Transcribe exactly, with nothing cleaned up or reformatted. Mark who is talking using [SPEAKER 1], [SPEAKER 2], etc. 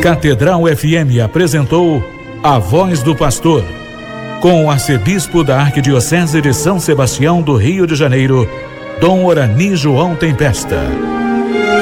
[SPEAKER 1] Catedral F M apresentou A Voz do Pastor, com o arcebispo da Arquidiocese de São Sebastião do Rio de Janeiro, Dom Orani João Tempesta.